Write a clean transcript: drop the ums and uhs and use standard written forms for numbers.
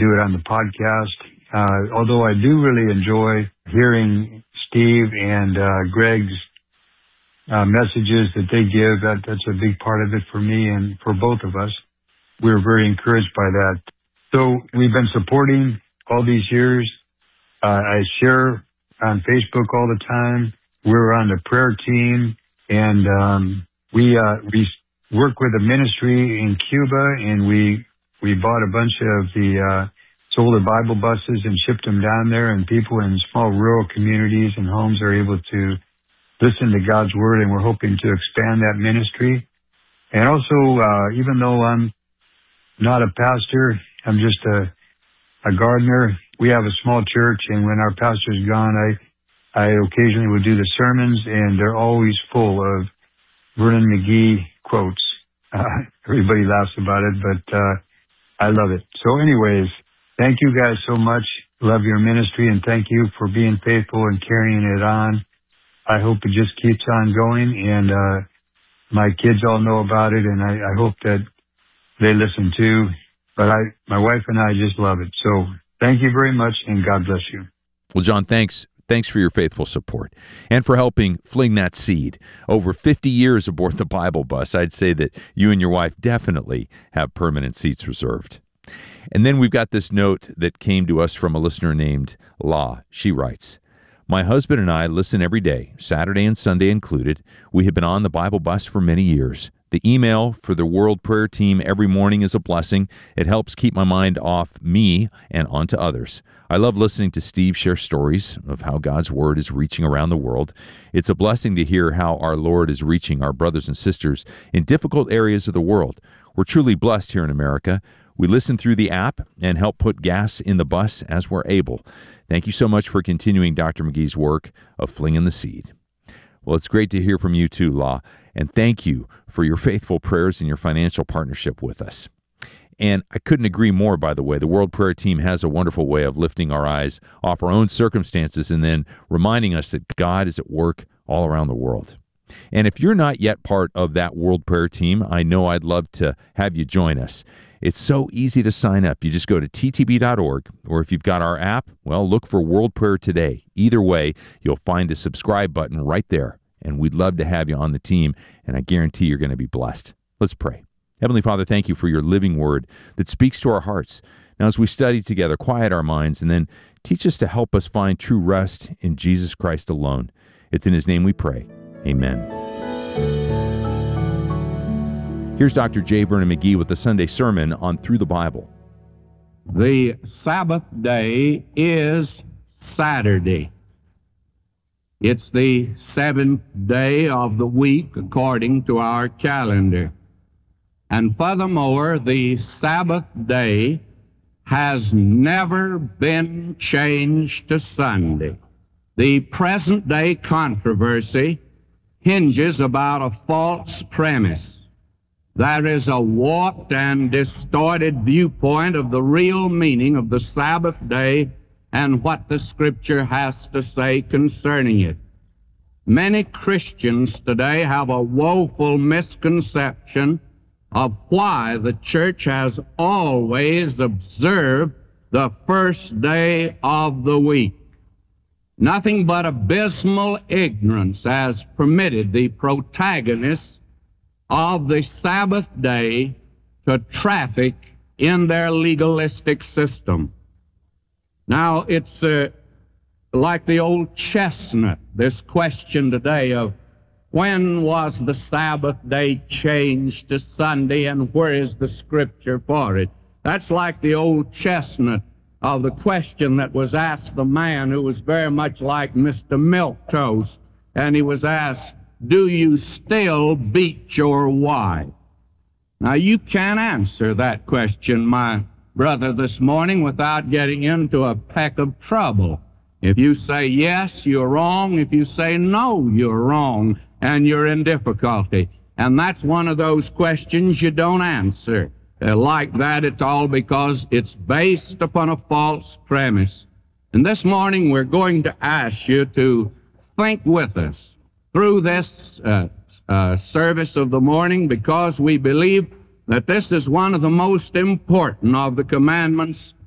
do it on the podcast. Although I do really enjoy hearing Steve and Greg's messages that they give. That's a big part of it for me and for both of us. We're very encouraged by that. So we've been supporting all these years. I share on Facebook all the time. We're on the prayer team, and we work with a ministry in Cuba, and we bought a bunch of the solar Bible buses and shipped them down there, and people in small rural communities and homes are able to listen to God's Word, and we're hoping to expand that ministry. And also, even though I'm not a pastor, I'm just a gardener. We have a small church, and when our pastor's gone, I occasionally will do the sermons, and they're always full of Vernon McGee quotes. Everybody laughs about it, but I love it. So anyways, thank you guys so much. Love your ministry, and thank you for being faithful and carrying it on. I hope it just keeps on going, and my kids all know about it, and I hope that they listen too. But my wife and I just love it. So thank you very much, and God bless you. Well, John, thanks for your faithful support and for helping fling that seed. Over 50 years aboard the Bible bus, I'd say that you and your wife definitely have permanent seats reserved. And then we've got this note that came to us from a listener named La. She writes, "My husband and I listen every day, Saturday and Sunday included. We have been on the Bible bus for many years. The email for the World Prayer Team every morning is a blessing. It helps keep my mind off me and onto others. I love listening to Steve share stories of how God's Word is reaching around the world. It's a blessing to hear how our Lord is reaching our brothers and sisters in difficult areas of the world. We're truly blessed here in America. We listen through the app and help put gas in the bus as we're able. Thank you so much for continuing Dr. McGee's work of flinging the seed." Well, it's great to hear from you too, La, and thank you for your faithful prayers and your financial partnership with us. And I couldn't agree more, by the way. The World Prayer Team has a wonderful way of lifting our eyes off our own circumstances and then reminding us that God is at work all around the world. And if you're not yet part of that World Prayer Team, I know I'd love to have you join us. It's so easy to sign up. You just go to ttb.org, or if you've got our app, well, look for World Prayer Today. Either way, you'll find a subscribe button right there, and we'd love to have you on the team, and I guarantee you're going to be blessed. Let's pray. Heavenly Father, thank you for your living word that speaks to our hearts. Now, as we study together, quiet our minds, and then teach us to help us find true rest in Jesus Christ alone. It's in his name we pray. Amen. Here's Dr. J. Vernon McGee with the Sunday sermon on Through the Bible. The Sabbath day is Saturday. It's the seventh day of the week according to our calendar. And furthermore, the Sabbath day has never been changed to Sunday. The present day controversy hinges about a false premise. There is a warped and distorted viewpoint of the real meaning of the Sabbath day and what the Scripture has to say concerning it. Many Christians today have a woeful misconception of why the church has always observed the first day of the week. Nothing but abysmal ignorance has permitted the protagonists of the Sabbath day to traffic in their legalistic system. Now, it's like the old chestnut, this question today of when was the Sabbath day changed to Sunday and where is the Scripture for it? That's like the old chestnut of the question that was asked the man who was very much like Mr. Milquetoast, and he was asked, "Do you still beat your wife?" Now, you can't answer that question, my brother, this morning without getting into a peck of trouble. If you say yes, you're wrong. If you say no, you're wrong, and you're in difficulty. And that's one of those questions you don't answer. Like that, it's all because it's based upon a false premise. And this morning, we're going to ask you to think with us through this service of the morning, because we believe that this is one of the most important of the commandments